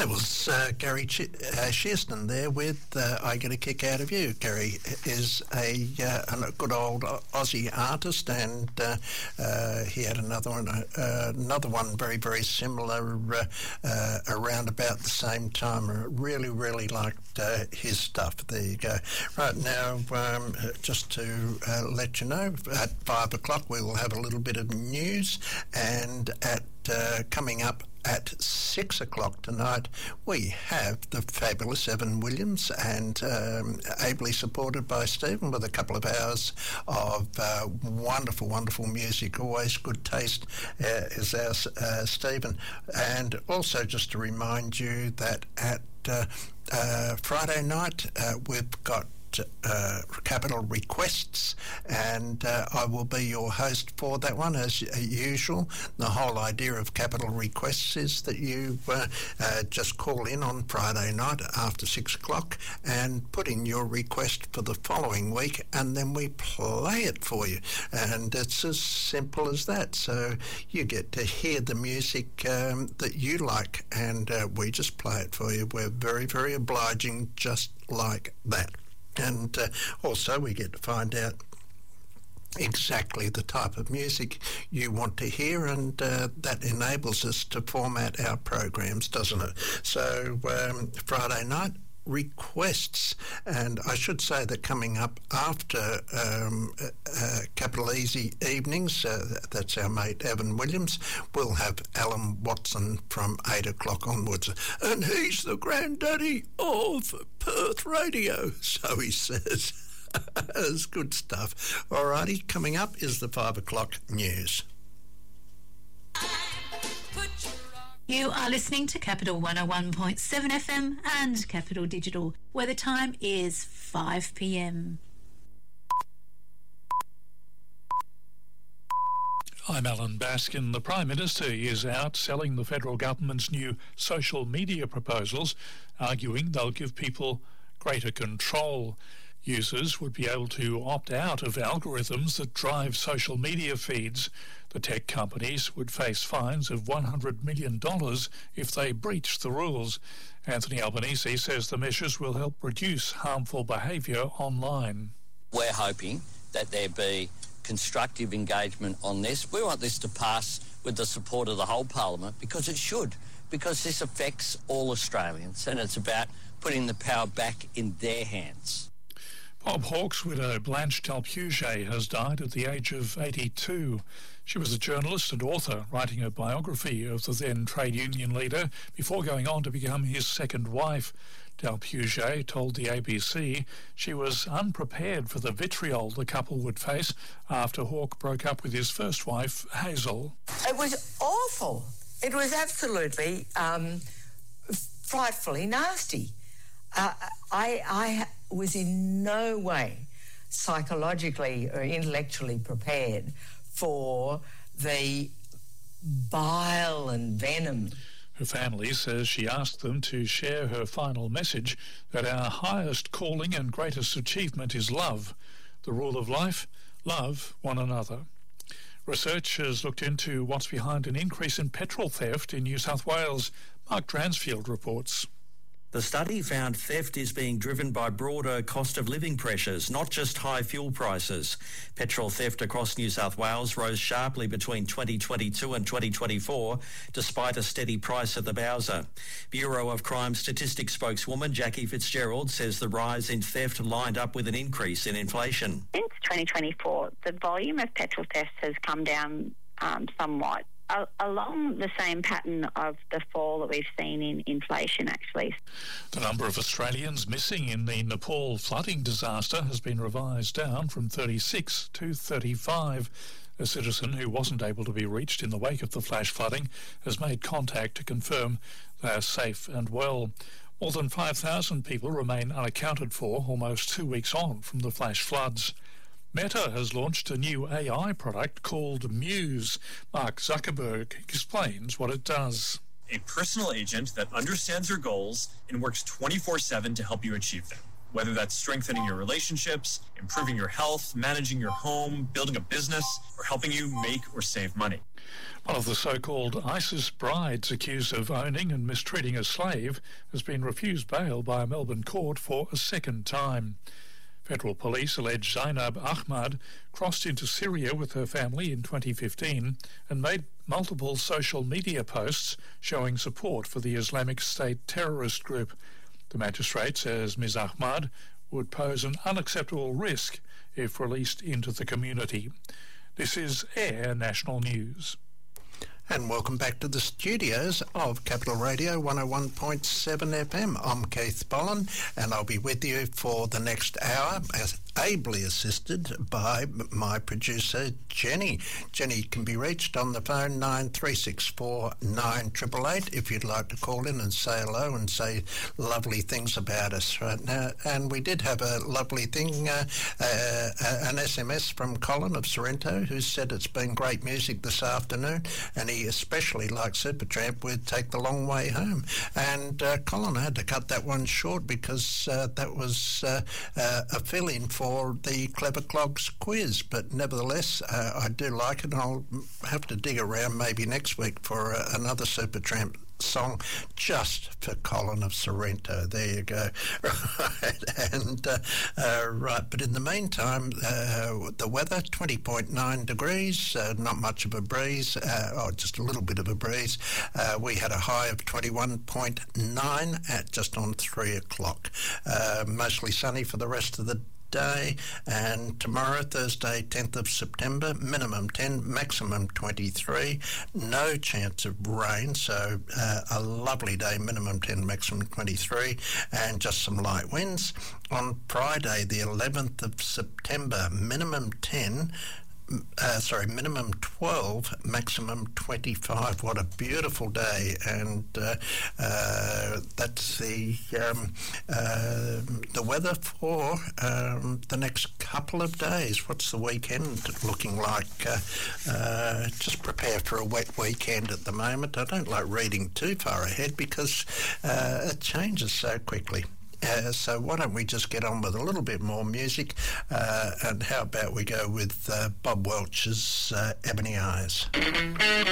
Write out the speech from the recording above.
That was Gary Shearston there with I Get a Kick Out of You. Gary is a good old Aussie artist, and he had another one very, very similar around about the same time. I really, really liked his stuff. There you go. Right now, just to let you know, at 5 o'clock we will have a little bit of news, and at coming up at 6 o'clock tonight, we have the fabulous Evan Williams, and ably supported by Stephen, with a couple of hours of wonderful, wonderful music. Always good taste is our Stephen. And also just to remind you that at Friday night we've got Capital Requests, and I will be your host for that one as usual. The whole idea of Capital Requests is that you just call in on Friday night after 6 o'clock and put in your request for the following week, and then we play it for you, and it's as simple as that. So you get to hear the music that you like, and we just play it for you. We're very, very obliging, just like that. And also we get to find out exactly the type of music you want to hear, and that enables us to format our programs, doesn't it? So Friday night requests, and I should say that coming up after Capital Easy Evenings, that's our mate Evan Williams, we'll have Alan Watson from 8 o'clock onwards, and he's the granddaddy of Perth radio, so he says. It's good stuff. Alrighty, coming up is the 5 o'clock news. You are listening to Capital 101.7 FM and Capital Digital, where the time is 5 p.m. I'm Alan Baskin. The Prime Minister is out selling the federal government's new social media proposals, arguing they'll give people greater control. Users would be able to opt out of algorithms that drive social media feeds. The tech companies would face fines of $100 million if they breach the rules. Anthony Albanese says the measures will help reduce harmful behaviour online. We're hoping that there be constructive engagement on this. We want this to pass with the support of the whole Parliament, because it should, because this affects all Australians, and it's about putting the power back in their hands. Bob Hawke's widow, Blanche Talpuget, has died at the age of 82. She was a journalist and author, writing a biography of the then trade union leader before going on to become his second wife. Talpuget told the ABC she was unprepared for the vitriol the couple would face after Hawke broke up with his first wife, Hazel. It was awful. It was absolutely frightfully nasty. I was in no way psychologically or intellectually prepared for the bile and venom. Her family says she asked them to share her final message that our highest calling and greatest achievement is love. The rule of life, love one another. Research has looked into what's behind an increase in petrol theft in New South Wales. Mark Dransfield reports. The study found theft is being driven by broader cost of living pressures, not just high fuel prices. Petrol theft across New South Wales rose sharply between 2022 and 2024, despite a steady price at the Bowser. Bureau of Crime Statistics spokeswoman Jackie Fitzgerald says the rise in theft lined up with an increase in inflation. Since 2024, the volume of petrol thefts has come down somewhat, along the same pattern of the fall that we've seen in inflation, actually. The number of Australians missing in the Nepal flooding disaster has been revised down from 36 to 35. A citizen who wasn't able to be reached in the wake of the flash flooding has made contact to confirm they are safe and well. More than 5,000 people remain unaccounted for almost 2 weeks on from the flash floods. Meta has launched a new AI product called Muse. Mark Zuckerberg explains what it does. A personal agent that understands your goals and works 24/7 to help you achieve them. Whether that's strengthening your relationships, improving your health, managing your home, building a business, or helping you make or save money. One of the so-called ISIS brides accused of owning and mistreating a slave has been refused bail by a Melbourne court for a second time. Federal police allege Zainab Ahmad crossed into Syria with her family in 2015 and made multiple social media posts showing support for the Islamic State terrorist group. The magistrate says Ms Ahmad would pose an unacceptable risk if released into the community. This is Air National News. And welcome back to the studios of Capital Radio 101.7 FM. I'm Keith Bollen, and I'll be with you for the next hour, as ably assisted by my producer, Jenny. Jenny can be reached on the phone 9364 9888 if you'd like to call in and say hello and say lovely things about us right now. And we did have a lovely thing, an SMS from Colin of Sorrento, who said it's been great music this afternoon, and he especially likes Supertramp with Take the Long Way Home. And Colin had to cut that one short because that was a fill-in for the Clever Clogs quiz, but nevertheless I do like it, and I'll have to dig around maybe next week for another Supertramp song just for Colin of Sorrento. There you go. Right, and right, but in the meantime, the weather, 20.9 degrees, not much of a breeze, just a little bit of a breeze. We had a high of 21.9 at just on 3 o'clock. Mostly sunny for the rest of the day, and tomorrow, Thursday, 10th of September, minimum 10, maximum 23, no chance of rain, so a lovely day, minimum 10, maximum 23, and just some light winds. On Friday, the 11th of September, minimum 10, minimum 12, maximum 25. What a beautiful day, and that's the weather for the next couple of days. What's the weekend looking like? Just prepare for a wet weekend at the moment. I don't like reading too far ahead because it changes so quickly. So why don't we just get on with a little bit more music, and how about we go with Bob Welch's Ebony Eyes.